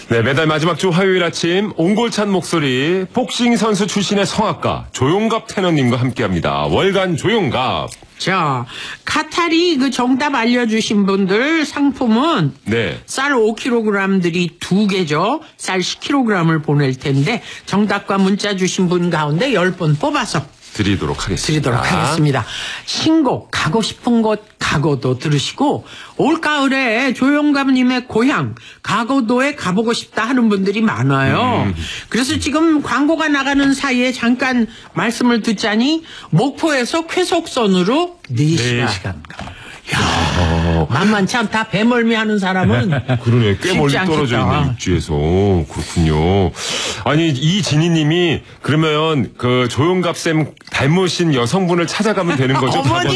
네, 매달 마지막 주 화요일 아침 옹골찬 목소리 복싱 선수 출신의 성악가 조용갑 테너님과 함께합니다. 월간 조용갑. 자, 카타리 그 정답 알려주신 분들 상품은 네. 쌀 5kg들이 2개죠. 쌀 10kg을 보낼 텐데 정답과 문자 주신 분 가운데 10분 뽑아서 드리도록 하겠습니다. 신곡 가고 싶은 곳 가고도 들으시고 올가을에 조용갑님의 고향 가고도에 가보고 싶다 하는 분들이 많아요. 그래서 지금 광고가 나가는 사이에 잠깐 말씀을 듣자니 목포에서 쾌속선으로 4시간. 야, 만만치 않다. 배멀미 하는 사람은 그러네. 꽤 멀리 떨어져 있는 육지에서. 그렇군요. 아니, 이진희님이 그러면 그 조용갑쌤 닮으신 여성분을 찾아가면 되는 거죠? 어머니.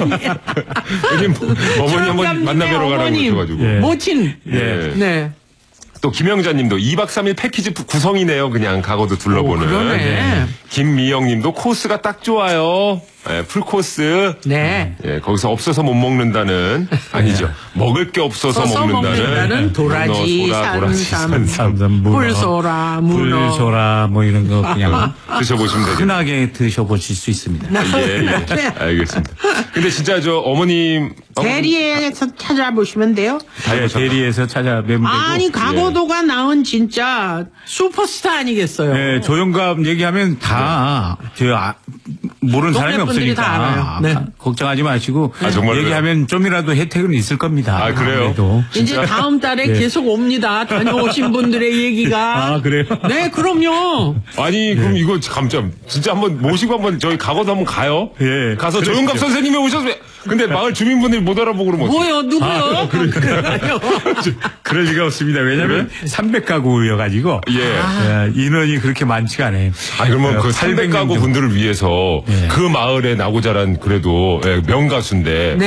어머니 한번 만나뵈러 가라고 하셔가지고. 예. 모친. 예. 네. 또 김영자님도 2박 3일 패키지 구성이네요. 그냥 가고도 둘러보는. 그러네. 네. 김미영님도 코스가 딱 좋아요. 네, 풀코스. 네. 예, 거기서 없어서 못 먹는다는 아니죠. 먹을 게 없어서 먹는다는 도라지, 산삼, 꿀소라, 문어. 꿀소라 뭐 이런 거 그냥 드셔보시면 되겠네요. 흔하게 드셔보실 수 있습니다. 예, 알겠습니다. 근데 진짜 저 어머님 대리에서 찾아보시면 돼요. 대리에서 찾아뵈면 되고. 아니 가고도가 나온 진짜 슈퍼스타 아니겠어요. 네, 조용갑 얘기하면 다 모르는 사람이 없으니까 다 알아요. 네. 걱정하지 마시고 정말로요? 얘기하면 좀이라도 혜택은 있을 겁니다. 아, 그래요? 그래도. 이제 다음 달에 네. 계속 옵니다. 다녀오신 분들의 얘기가. 아, 그래요? 네, 그럼요. 아니 그럼 이거 감점 진짜 한번 모시고 한번 저희 가고도 한번 가요. 예. 가서 조용갑 선생님이 오셨어요. 근데 마을 주민분들이 못 알아보고 그러면 뭐요? 누구요? 그럴 리가 없습니다. 왜냐하면 300가구여가지고 인원이 그렇게 많지가 않아요. 아니 그러면 그 800 300가구 분들을 위해서 그 마을에 나고 자란 그래도 명가수인데